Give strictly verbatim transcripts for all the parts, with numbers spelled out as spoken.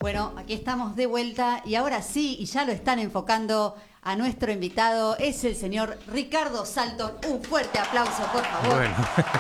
Bueno, aquí estamos de vuelta y ahora sí, y ya lo están enfocando a nuestro invitado, es el señor Ricardo Salton. Un fuerte aplauso, por favor. Bueno.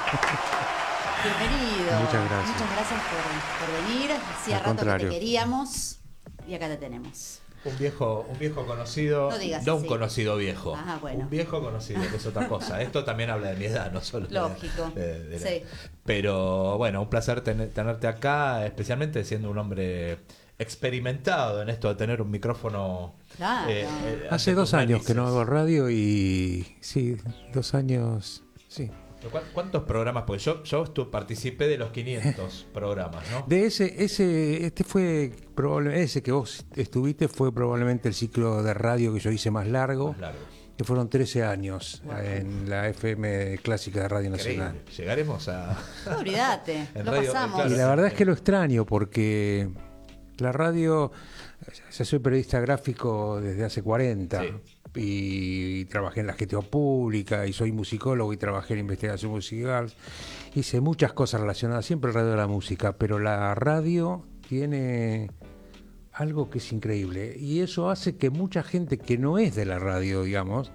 Bienvenido. Muchas gracias. Muchas gracias por, por venir. Hacía Al rato contrario. que te queríamos y acá te tenemos. Un viejo, un viejo conocido, No digas no así. un conocido viejo, Ajá, bueno. un viejo conocido, que es otra cosa. Esto también habla de mi edad, no solo de- Lógico. de- de la- Sí. Pero bueno, un placer ten- tenerte acá, especialmente siendo un hombre experimentado en esto de tener un micrófono. Claro. Hace ante dos tus años que narices. no hago radio y sí, dos años, sí. ¿Cu- ¿Cuántos programas? Pues yo, yo estu- participé de los quinientos programas, ¿no? De ese, ese, este fue probablemente, ese que vos estuviste fue probablemente el ciclo de radio que yo hice más largo, Más largo. que fueron trece años Wow. en la F M clásica de Radio Increíble. Nacional. Llegaremos a... No, olvídate, En lo radio, pasamos. claro. Y la verdad es que lo extraño porque la radio, yo soy periodista gráfico desde hace cuarenta Sí. y trabajé en la gestión pública y soy musicólogo y trabajé en investigación musical. Hice muchas cosas relacionadas siempre alrededor de la música, pero la radio tiene algo que es increíble y eso hace que mucha gente que no es de la radio, digamos,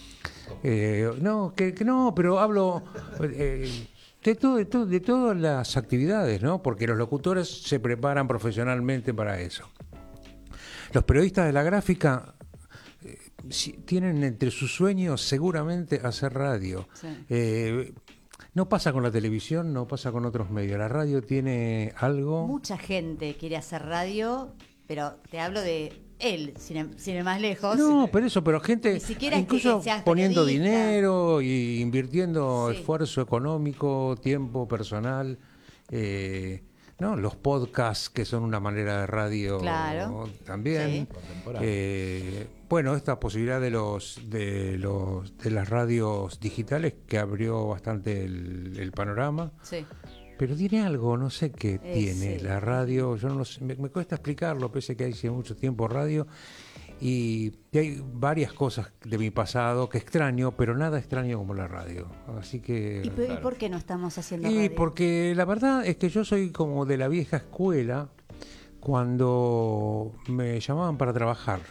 eh, no, que, que no, pero hablo eh, de, todo, de, todo, de todas las actividades, ¿no? Porque los locutores se preparan profesionalmente para eso. Los periodistas de la gráfica eh, si- tienen entre sus sueños seguramente hacer radio. Sí. Eh, no pasa con la televisión, no pasa con otros medios. La radio tiene algo... Mucha gente quiere hacer radio, pero te hablo de él, sin, ir- sin ir más lejos. No, pero eso, pero gente Ni siquiera es que- incluso que seas poniendo periodista. dinero y invirtiendo Sí. esfuerzo económico, tiempo personal. Eh, no, los podcasts que son una manera de radio Claro. también. Sí. Contemporáneo. Eh, bueno, esta posibilidad de los de los de las radios digitales que abrió bastante el, el panorama. Sí. Pero tiene algo, no sé qué Eh, tiene sí. la radio, yo no lo sé, me, me cuesta explicarlo, pese a que hice mucho tiempo radio, y, y hay varias cosas de mi pasado que extraño, pero nada extraño como la radio. Así que... ¿Y, pe- y claro. por qué no estamos haciendo Y radio? porque la verdad es que yo soy como de la vieja escuela cuando me llamaban para trabajar.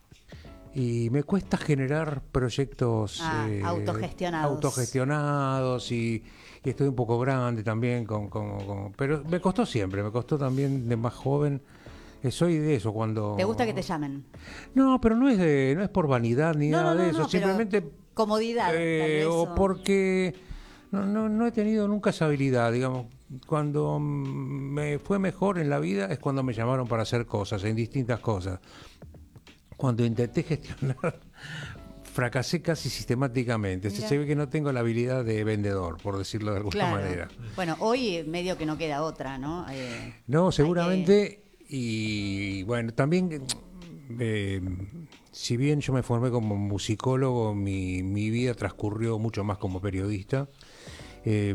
Y me cuesta generar proyectos Ah, autogestionados. autogestionados y, y estoy un poco grande también, con, con- con- pero me costó siempre, me costó también de más joven. Eh, soy de eso cuando... ¿Te gusta que te llamen? No, pero no es de, no es por vanidad ni No, nada no, no, de eso, no, pero simplemente comodidad, eh, tal vez, o o- porque no, no, no he tenido nunca esa habilidad, digamos. Cuando mm, me fue mejor en la vida es cuando me llamaron para hacer cosas, en distintas cosas. Cuando intenté gestionar, fracasé casi sistemáticamente. Mirá. Se ve que no tengo la habilidad de vendedor, por decirlo de alguna Claro. manera. Bueno, hoy medio que no queda otra, ¿no? Eh, No, hay seguramente, y bueno, también, eh, si bien yo me formé como musicólogo, mi, mi vida transcurrió mucho más como periodista, eh,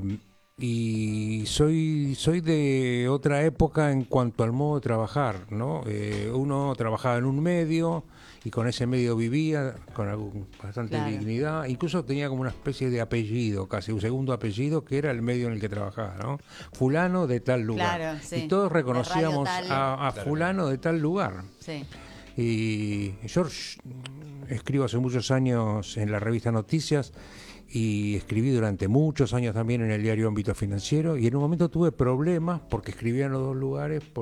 y soy, soy de otra época en cuanto al modo de trabajar, ¿no? Eh, uno trabajaba en un medio y con ese medio vivía con algún- bastante Claro. dignidad, incluso tenía como una especie de apellido, casi un segundo apellido, que era el medio en el que trabajaba, ¿no? Fulano de tal lugar. Claro, sí. Y todos De reconocíamos radio tal. a, a Claro. fulano de tal lugar. Sí. Y yo sh- escribo hace muchos años en la revista Noticias y escribí durante muchos años también en el diario Ámbito Financiero y en un momento tuve problemas porque escribía en los dos lugares.